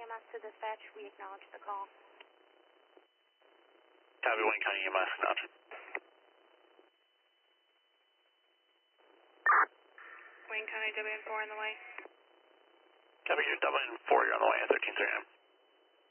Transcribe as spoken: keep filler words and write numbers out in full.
M S to dispatch. We acknowledge the call. Copy, Wayne County E M S, acknowledge. Wayne County W N four on the way. Copy, W N four, you're on the way at thirteen thirty.